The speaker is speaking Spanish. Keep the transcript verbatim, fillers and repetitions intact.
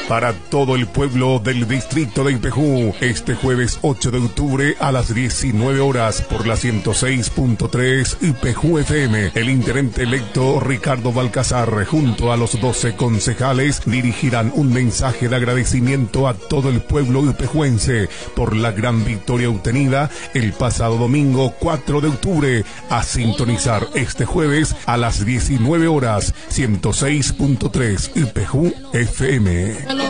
para todo el pueblo del distrito de Ipejú, este jueves ocho de octubre a las diecinueve horas por la ciento seis punto tres Ipejú F M. El intendente electo Ricardo Balcazar junto a los doce concejales dirigirán un mensaje de agradecimiento a todo el pueblo ipejuense por la gran victoria obtenida el pasado domingo cuatro de octubre. A sintonizar este jueves a las diecinueve horas ciento seis punto tres Ipejú F M.